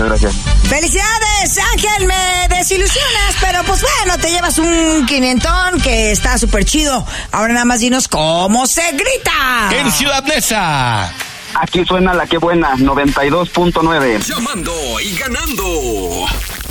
gracias. ¡Felicidades, Ángel! Me desilusionas, pero pues bueno, te llevas un 500 que está súper chido. Ahora nada más dinos cómo se grita. En Ciudad Neza. Aquí suena la que buena, 92.9. Llamando y ganando.